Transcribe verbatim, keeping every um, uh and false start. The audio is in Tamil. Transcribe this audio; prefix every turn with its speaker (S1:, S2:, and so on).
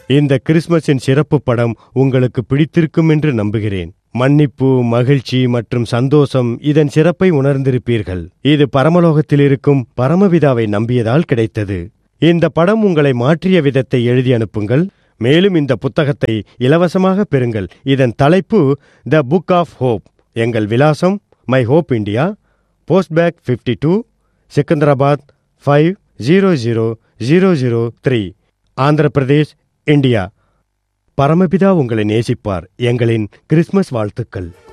S1: இந்த கிறிஸ்மஸின் சிறப்பு படம் உங்களுக்கு பிடித்திருக்கும் என்று நம்புகிறேன். மன்னிப்பு, மகிழ்ச்சி மற்றும் சந்தோஷம் இதன் சிறப்பை உணர்ந்திருப்பீர்கள். இது பரமலோகத்தில் இருக்கும் பரமபிதாவை நம்பியதால் கிடைத்தது. இந்த படம் உங்களை மாற்றிய விதத்தை எழுதி அனுப்புங்கள். மேலும் இந்த புத்தகத்தை இலவசமாக பெறுங்கள். இதன் தலைப்பு த புக் ஆஃப் ஹோப். எங்கள் விலாசம் my hope India, post back fifty two, Secunderabad five zero zero zero zero three, Andhra Pradesh, India. பரமபிதா உங்களை நேசிப்பார். எங்களின் கிறிஸ்மஸ் வாழ்த்துக்கள்.